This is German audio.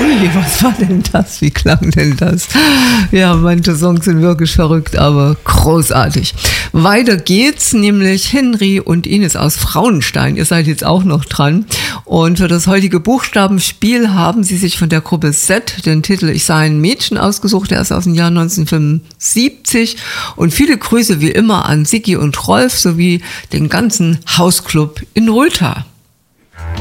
Ui, was war denn das? Wie klang denn das? Ja, manche Songs sind wirklich verrückt, aber großartig. Weiter geht's, nämlich Henry und Ines aus Frauenstein. Ihr seid jetzt auch noch dran. Und für das heutige Buchstabenspiel haben sie sich von der Gruppe Z den Titel Ich sei ein Mädchen ausgesucht. Der ist aus dem Jahr 1975. Und viele Grüße wie immer an Sigi und Rolf sowie den ganzen Hausclub in Rötha.